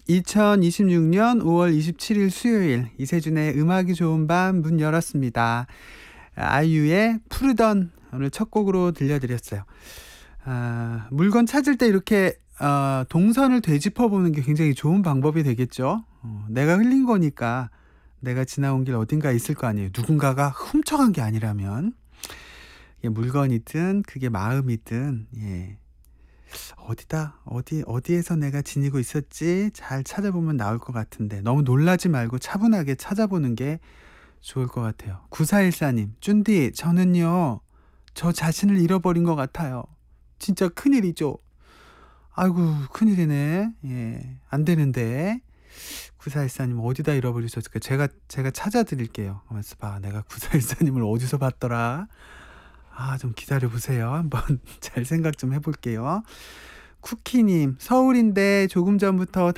2026년 5월 27일 수요일 이세준의 음악이 좋은 밤 문 열었습니다. 아이유의 푸르던 오늘 첫 곡으로 들려드렸어요. 물건 찾을 때 이렇게 동선을 되짚어보는 게 굉장히 좋은 방법이 되겠죠. 내가 흘린 거니까 내가 지나온 길 어딘가에 있을 거 아니에요. 누군가가 훔쳐간 게 아니라면. 이게 물건이든 그게 마음이든 어디에서 내가 지니고 있었지 잘 찾아보면 나올 것 같은데 너무 놀라지 말고 차분하게 찾아보는 게 좋을 것 같아요. 9414님, 쭌디, 저는요 저 자신을 잃어버린 것 같아요. 진짜 큰일이죠. 아이고, 큰일이네. 안 되는데. 9414님 어디다 잃어버리셨을까? 제가 찾아드릴게요. 가만있어 봐. 내가 9414님을 어디서 봤더라. 좀 기다려보세요. 한번 잘 생각 좀 해볼게요. 쿠키님, 서울인데 조금 전부터